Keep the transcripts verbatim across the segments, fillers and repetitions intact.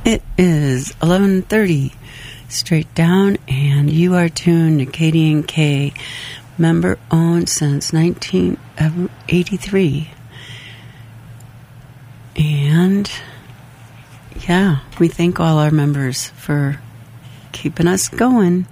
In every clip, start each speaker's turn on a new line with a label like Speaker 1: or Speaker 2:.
Speaker 1: It is eleven thirty straight down, and you are tuned to K D and K, member owned since nineteen eighty-three. And yeah, we thank all our members for keeping us going.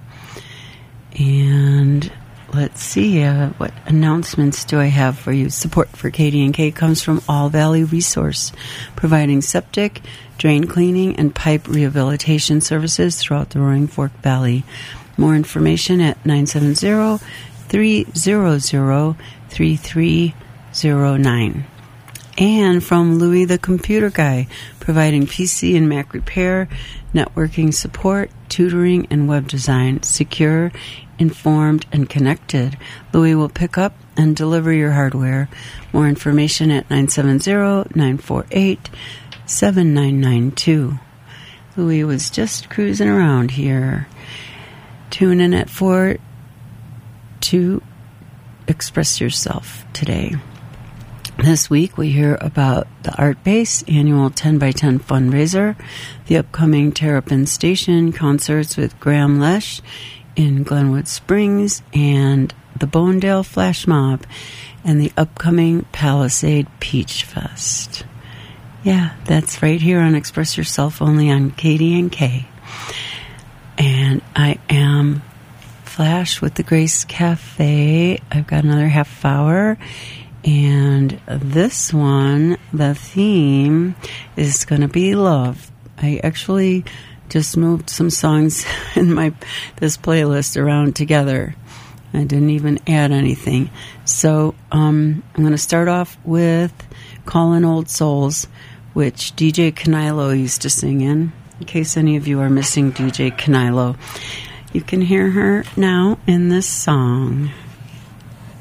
Speaker 1: And let's see, uh, what announcements do I have for you? Support for K D and K comes from All Valley Resource, providing septic, drain cleaning, and pipe rehabilitation services throughout the Roaring Fork Valley. More information at nine seven zero, three zero zero, three three zero nine. And from Louis the Computer Guy, providing P C and Mac repair, networking support, tutoring, and web design. Secure, informed, and connected. Louis will pick up and deliver your hardware. More information at nine seven zero, nine four eight, seven nine nine two. Louis was just cruising around here. Tune in at four to express yourself today. This week we hear about the Art Base annual ten by ten fundraiser, the upcoming Terrapin Station concerts with Graham Lesh in Glenwood Springs, and the Bonedale Flash Mob, and the upcoming Palisade Peach Fest. Yeah, that's right here on Express Yourself, only on K D and K. And I am Flash with the Grace Cafe. I've got another half hour. And this one, the theme is going to be love. I actually just moved some songs in my this playlist around together. I didn't even add anything. So um, I'm going to start off with Callin' Old Souls, which D J Canilo used to sing in. In case any of you are missing D J Canilo, you can hear her now in this song.